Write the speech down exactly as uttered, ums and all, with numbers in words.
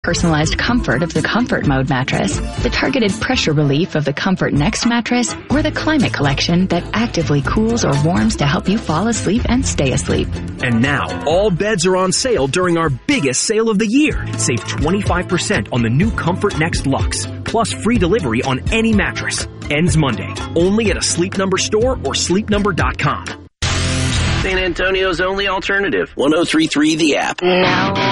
personalized comfort of the Comfort Mode mattress, the targeted pressure relief of the Comfort Next mattress, or the Climate Collection that actively cools or warms to help you fall asleep and stay asleep. And now, all beds are on sale during our biggest sale of the year. Save twenty-five percent on the new Comfort Next Luxe, plus free delivery on any mattress. Ends Monday, only at a Sleep Number store or sleep number dot com. San Antonio's only alternative. one oh three point three The App. Now